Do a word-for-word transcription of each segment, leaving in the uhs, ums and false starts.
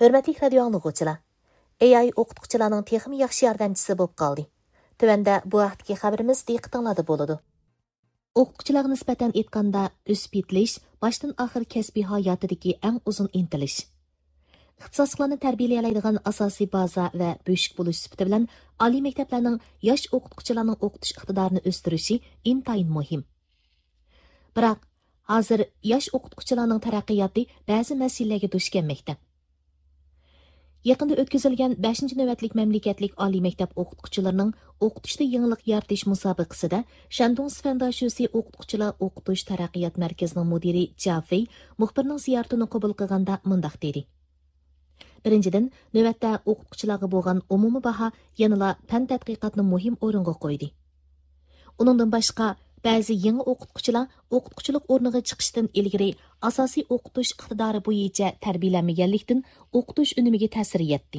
Hörmətli radio anlıqçılar, A I o'qituvchilarning texnik yaxshi yordamchisi bo'lib qoldi. Tövəndə bu vaqtdagi xabarimiz diqqətinizdə boladı. O'qituvchilarga nisbatan aytganda, o'sib yetilish boshdan oxir kasbiy hayotidagi eng uzun intilish. Ixtisoslarni tarbiyalaydigan asosiy baza va bo'shik bo'lish sifati bilan oliy maktablarning yosh o'qituvchilarning o'qitish iqtidorini o'stirishi intayin muhim. Biroq, hozir yosh o'qituvchilarning taraqqiyoti ba'zi masalalarga duch kelmoqda. Yaqında o'tkazilgan beshinchi navbatlik mamlakatlik oliy maktab o'qituvchilarining o'qitishda yangilik yaratish musobaqasida Shandong Sifandashusi o'qituvchilar o'qitish taraqqiyot markazining mudiri Jafey muxbirning ziyoratini qabul qilganda mundaq dedi. Birinchidan, navbatda o'qituvchilarga bo'lgan umumiy baho yanada fan tadqiqotni muhim o'ringa qo'ydi. Uningdan boshqa ba'zi yangi o'qituvchilar o'qituvchilik o'rniga chiqishdan ilgari asosiy o'qitish iqtidori bo'yicha tarbiyalanmaganlikdan o'qitish unimiga ta'sir etdi.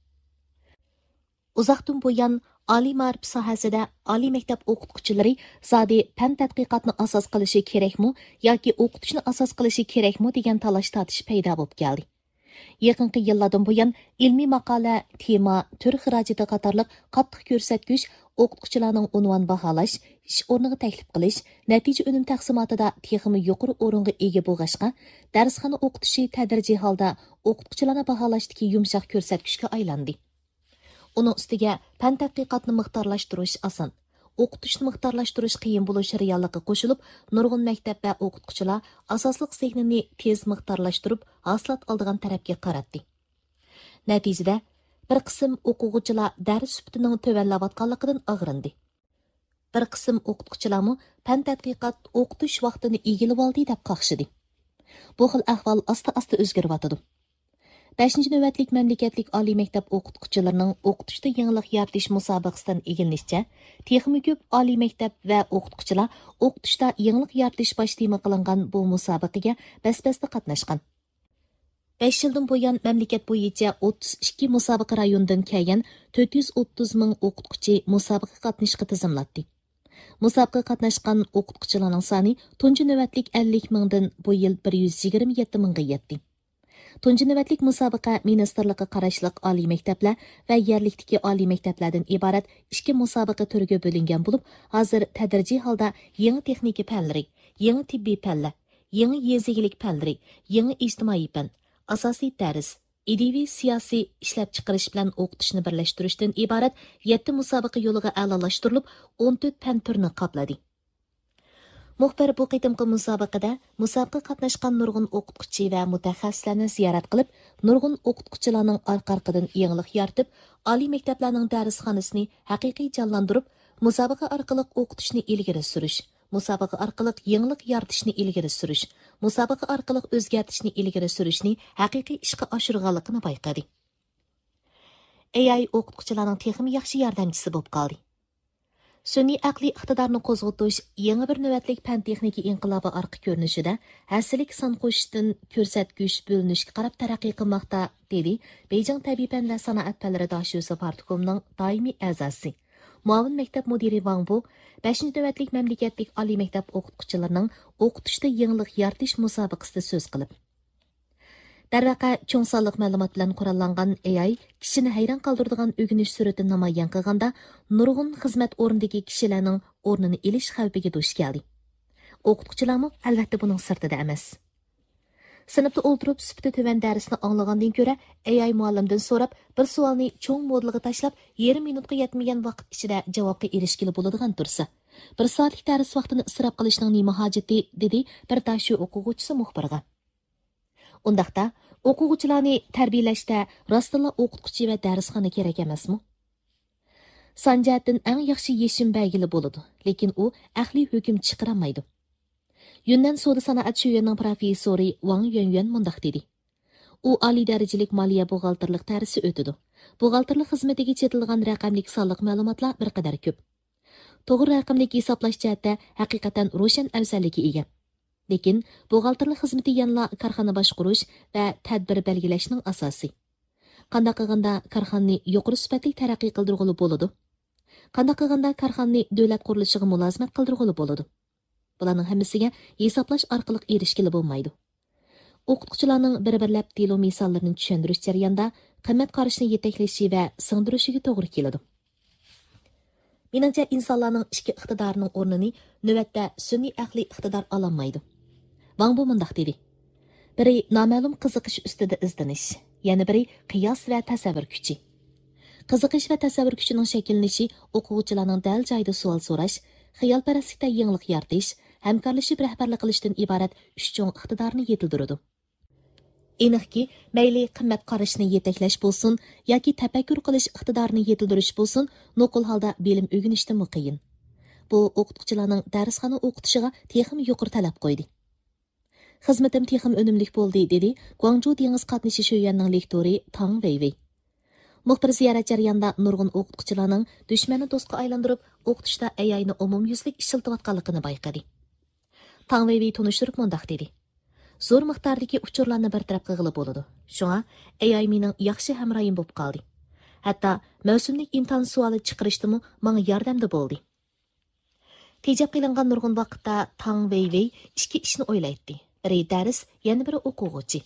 Uzoqdan buyon oliy ma'rifat sohasida oliy maktab o'qituvchilari zodi fan tadqiqotni asos qilishi kerakmi yoki o'qitishni asos qilishi kerakmi degan talash tortish paydo bo'lib keldi. Yaqinqi yillardan buyon ilmiy maqola, tema, tur xarajati qatorliq qattiq ko'rsatkich o'qituvchilarning unvon baholash, ish o'rniga taklif qilish, natija unum taqsimotida texmi yuqori o'ringa ega bo'lg'ashqa, darsxona o'qitishi tadrijiy holda o'qituvchilarni baholashdagi yumshoq ko'rsatkichga aylandi. Uning ustiga fan tadqiqotni miqdorlashtirish oson, o'qitishni miqdorlashtirish qiyin bo'lish realligiga qo'shilib, nurg'un maktab va o'qituvchilar asosliq zehnini tez miqdorlashtirib, hosilot oldigan tarafga qaratdi. Natijada bir qism o'quvchilar dars sifatining tuvanlayotganligidan ag'rindi. Bir qism o'qituvchilarmi fan tadqiqot o'qitish vaqtini egilib oldi deb qaqshidi. Bu xil ahvol asta-asta o'zgaryotdi. beshinchi navbatlik mamlakatlik oliy maktab o'qituvchilarining o'qitishda yangilik yaratish musobaqasidan egilishicha, texmi ko'p oliy maktab va o'qituvchilar o'qitishda yangilik yaratish boshtima qilingan bu musobaqaga bas-basda qatnashgan. besh yildan buyon mamlakat bo'yicha o'ttiz ikki musobaqa rayonidan kelgan to'rt yuz o'ttiz ming o'qituvchi musobaqa qatnashga tizimlatdi. Musobaqa qatnashgan o'qituvchilarning soni tunji navbatlik ellik mingdan bu yil bir yuz yigirma yetti mingga yetdi. Tunji navbatlik musobaqa ministerlikka qarashliq oliy maktablar va yerlikdagi oliy maktablardan iborat ikki musobaqa turiga bo'lingan bo'lib, hozir tadrijiy holda yangi texnika fanlari, yangi tibbiy fanlar, yangi yezigilik fanlari, yangi ijtimoiy fan, asosiy dars, ideviy siyosiy ishlab chiqarish bilan o'qitishni birlashtirishdan iborat yetti musobaqa yo'liga a'lolashtirilib, o'n to'rt fan turini qopladi. Muxbir bu qitimqi musobaqada musobaqa qatnashgan nurg'un o'qituvchi va mutaxassislarni ziyorat qilib, nurg'un o'qituvchilarning orqa-orqadan yangilik yaratib, oliy maktablarning darsxonasini haqiqiy jonlantirib, musobaqa orqali o'qitishni ilgari surish, musobaqa orqali yangilik yaratishni ilgari surish, musobaqa orqali o'zgartishni ilgari surishni haqiqiy ishga oshirganligini bayqadi. A I o'qituvchilarning texnik yaxshi yordamchisi bo'lib qoldi. Sun'iy aqliy iqtidorni qo'zg'atish yangi bir navbatlik fan texnika inqilobi orqa ko'rinishida hasilik son qo'shishdan ko'rsatkich bo'linishga qarab taraqqiy qilmoqda, dedi Beijing tabiiy fanlar sanoat fanlari dashusi partikomining doimiy a'zosi. Muavin maktab mudiri Wang Bu beshinchi navbatlik mamlakatlik oliy maktab o'qituvchilarining o'qitishda yangilik yaratish musobaqasida so'z qilib, darvaqa cho'ng sonliq ma'lumot bilan qurollangan A I kishini hayron qoldiradigan o'g'inish suratini namoyon qilganda nurg'un xizmat o'rnidagi kishilarning o'rnini ilish xavfiga duch keldi. O'qituvchilarmi albatta buning sirtida emas. Sinfda o'ltirib sifati tuvan darsni anglagandan ko'ra A I muallimdan so'rab bir savolni cho'ng modulga tashlab yarim minutga yetmagan vaqt ichida javobga erishgili bo'ladigan tursa, bir soatlik dars vaqtini isrof qilishning nima hojati, dedi bir dashu o'quvchisi muxbirga. Undaqda o'quvchilarni tarbiyalashda rostilla o'qituvchi va darsxona kerak emasmi? Sanjatdan eng yaxshi yechim belgili bo'ladi, lekin u aqliy hukm chiqarmaydi. Yunnan savdo sanoat shuyining professori Wang Yuanyuan mundaq dedi. U oliy darajalik moliya buxgalterlik darsi o'tadi. Buxgalterlik xizmatiga chetilgan raqamlik sonliq ma'lumotlar bir qadar ko'p. To'g'ri raqamlik hisoblash jihatda haqiqatan ro'shan afzalligiga ega. Lekin buxgalterlik xizmati yanla korxona boshqarish va tadbir belgilashning asosi. Qanday qilganda korxonani yuqori sifatli taraqqiy qildirg'ili bo'ladi? Qanday qilganda korxonani davlat qurilishiga mulozimat qildirg'ili bo'ladi? Bularning hammasiga hisoblash orqali erishgili bo'lmaydi. O'qituvchilarning bir-birlab delo misollarini tushundirish jarayonida qimmat qarashni yetaklashi va singdirishiga to'g'ri keladi. Meningcha insonlarning ichki iqtidorining o'rnini navbatda sun'iy aqliy iqtidor ololmaydi. Vang bu mundaq dedi. Biri noma'lum qiziqish ustida izdanish, yana biri qiyos va tasavvur kuchi. Qiziqish va tasavvur kuchining shakllanishi o'quvchilarning dal joyida savol so'rash, xiyolparastlikda yangilik yaratish, hamkorlashib rahbarlik qilishdan iborat uch cho'ng iqtidorni yetildiradi. Aniqki, mayli qimmat qarashni yetaklash bo'lsin yoki tafakkur qilish iqtidorini yetildirish bo'lsin, nuqul holda bilim o'rganishdan qiyin. Bu o'qituvchilarning darsxona o'qitishiga texim yuqori talab qo'ydi. Xizmatim texim unumli bo'ldi, dedi Guangzhou dengiz qatnashi sho'yanning lektori Tang Weiwei. Muxbir ziyorat jarayonida nurg'un o'qituvchilarning dushmanni do'stga aylantirib, o'qitishda A I ni umumyuzlik ishlatayotganligini bayqadi. Tang Weiwei tunishtirib mundaq dedi. Zo'r miqdordagi uchurlarni bartaraf qilg'ili bo'ladi. Shunga A I mening yaxshi hamroyim bo'lib qoldi. Hatto mavsumlik imtihon savoli chiqarishdimi menga yordamda bo'ldi. Tejab qilingan nurg'un vaqtda Tang Weiwei ikki ishni o'ylaydi. Biri dars, yana biri o'quvchi.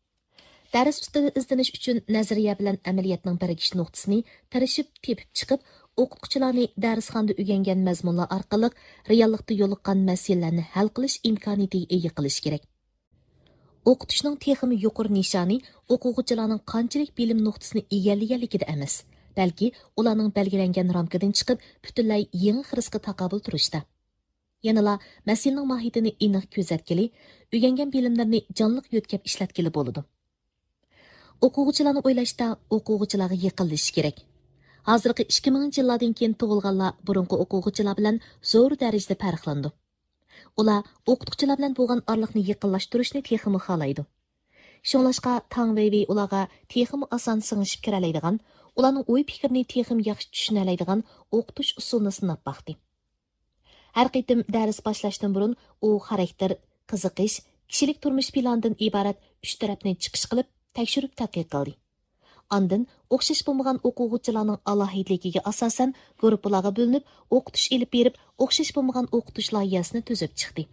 Dars ustida izdanish uchun nazariya bilan amaliyotning birlashish nuqtasini tirishib tepib chiqib, o'qituvchilarni darsxonada o'rgangan mazmunlar orqali reallikda yo'liqqan masalalarni hal qilish imkoniyatiga ega qilish kerak. O'qitishning texmi yuqori nishoni o'quvchilarning qanchalik bilim nuqtasini egallaganligida emas, balki ularning belgilangan ramkadan chiqib, butunlay yangi xirisga taqobil turishda. Yanala masalaning mohiyatini aniq ko'zatgili, o'rgangan bilimlarni jonliq yo'tkab ishlatgili bo'ladi. O'quvchilarni o'ylashda o'quvchilarga yiqilish kerak. Hozirgi ikki minginchi yillardan keyin tug'ilganlar burungi o'quvchilar bilan zo'r darajada farqlandi. Ular o'qituvchilar bilan bo'lgan orliqni yaqinlashtirishni texmi xohlaydi. Shunlashqa Tang Weiwei ularga texmi oson singishib kiralaydigan, ularning o'y fikrini texmi yaxshi tushunalaydigan o'qitish usulini sinab baqdi. Har qitim dars boshlashdan burun u xarakter, qiziqish, kishilik turmush planidan iborat uch tarafni chiqish qilib tekshirib tadqiq qildi. Ondan o'xshash bo'lmagan o'quvchilarning alohidligiga asosan guruhlarga bo'linib, o'qitish elib berib, o'xshash bo'lmagan o'qitish loyihasini tuzib chiqdi.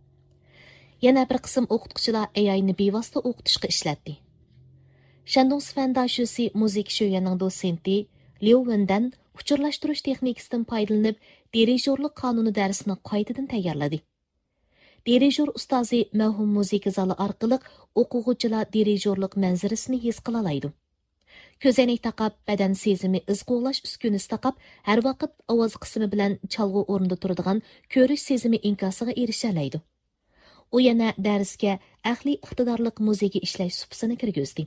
Yana bir qism o'qituvchilar A I ni bevosita o'qitishga ishlatdi. Shandong Sifanda shusi muzik sho'yaning dosenti Liu Wendan uchurlashtirish texnikasidan foydalanib, dirijorlik qonuni darsini qaytadan tayyorladi. Dirijor ustozi mavhum muzika zali orqali o'quvchilar dirijorlik manzarasini his qila oladi. Ko'zoynak taqab, badan sezimi iz qo'g'lash uskunasi taqab, har vaqt ovoz qismi bilan chalg'u o'rnida turadigan ko'rish sezimi inkosiga erisha oladi. U yana darsga aqliy iqtidorlik muzika ishlash supasini kirgizdi.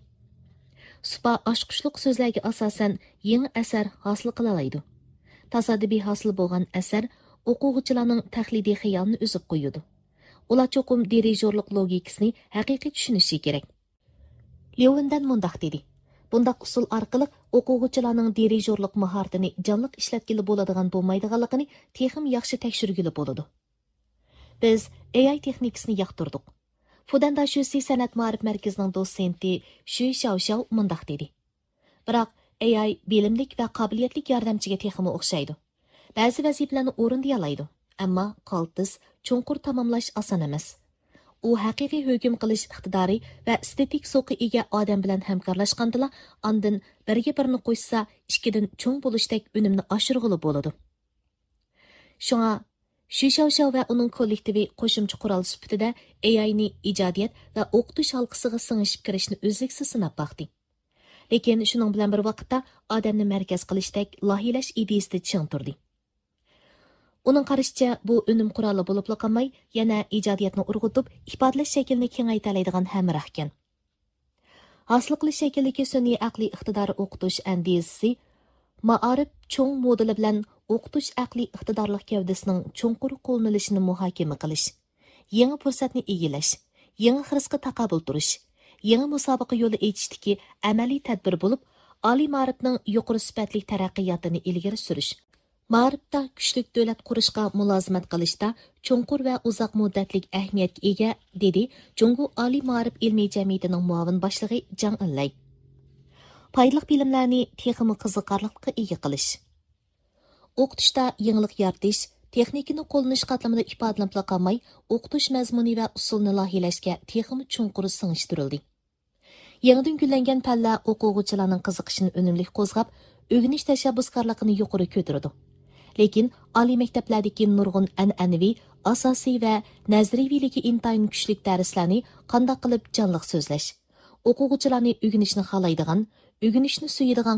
Supa oshqushliq so'zlarga asosan yangi asar hosil qila oladi. Tasodifiy hosil bo'lgan asar o'quvchilarning taxlidiy xayolini uzib qo'yadi. Ular cho'qim dirijorlik logikasini haqiqiy tushunishi kerak. Leovendan mundaq dedi. Bundaq usul orqali o'quvchilarning dirijorlik mahoratini jonliq ishlatgili bo'ladigan bo'lmaydiganligini texim yaxshi tekshirgili bo'ladi. Biz A I texnikasini yoqtirdik. Fudanda shusi san'at ma'rif markazining dosenti Shu Xiaoxiao mundaq dedi. Biroq A I bilimlik va qobiliyatli yordamchiga teximi o'xshaydi. Ba'zi vazifalarni o'rinday oladi, ammo qaltis, chunqur tamomlash oson emas. U haqiqiy hukm qilish iqtidori va estetik so'qi ega odam bilan hamkorlashganda, ondan birga birni qo'shsa, ikkidan cho'ng bo'lishdek unumni oshirg'ili bo'ladi. Shunga Shu Xiaoxiao va uning kollektivi qo'shimcha qurol sifatida A I ni ijodiyat va o'qitish halqasiga singishib kirishni o'zliksiz sinab baqdi. Lekin shuning bilan bir vaqtda odamni markaz qilishdek loyihalash ideyasida ching turdi. Uning qarashicha bu unum quroli bo'lib qolmay, yana ijodiyatni urg'utib, ifodalash shaklini kengaytiradigan hamroh ekan. Hosil qilish shakldagi sun'iy aqliy iqtidori o'qitish andizasi ma'arif cho'ng modeli bilan o'qitish aqliy iqtidorlik gavdasining cho'nqur qo'llanilishini muhokama qilish, yangi fursatni egallash, yangi xirisga taqobil turish, yangi musobaqa yo'li echishdiki amaliy tadbir bo'lib, oliy ma'rifning yuqori sifatli taraqqiyotini ilgari surish, ma'rifda kuchli davlat qurishga mulozimat qilishda cho'nqur va uzoq muddatlik ahamiyatga ega, dedi Jungu oliy ma'rif ilmiy jamiyatining muavin boshlig'i Jang Inlay. Foydali bilimlarni texmi qiziqarlikqa ega qilish. O'qitishda yangilik yaratish, texnikani qo'llanish qatlamida ifodalanib qolmay, o'qitish mazmuni va usulni loyihalashga texmi chunqur singishtirildi. Yangidan gullangan fanlar o'quvchilarning qiziqishini unumli qo'zg'ab, o'rganish tashabbuskorligini yuqori ko'taradi. Lekin oliy maktablardagi nurg'un an'anaviy, asosiy va nazariyaviyligi intayin kuchli darslarni qanday qilib jonliq so'zlash, o'quvchilarni o'rganishni xohlaydigan, o'rganishni suyadigan